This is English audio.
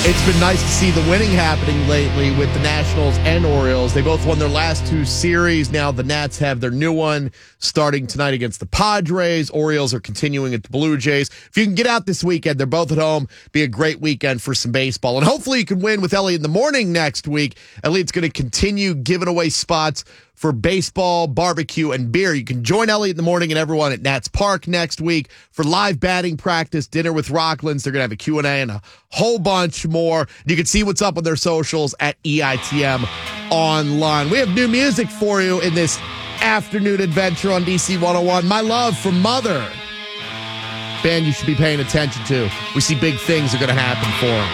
It's been nice to see the winning happening lately with the Nationals and Orioles. They both won their last two series. Now the Nats have their new one starting tonight against the Padres. Orioles are continuing at the Blue Jays. If you can get out this weekend, they're both at home. Be a great weekend for some baseball. And hopefully you can win with Elliot in the morning next week. Elliot's going to continue giving away spots for baseball, barbecue, and beer. You can join Elliot in the morning and everyone at Nats Park next week for live batting practice, dinner with Rocklands. They're going to have a Q&A and a whole bunch more. You can see what's up on their socials at EITM Online. We have new music for you in this afternoon adventure on DC 101. My Love from Mother. Band you should be paying attention to. We see big things are going to happen for them.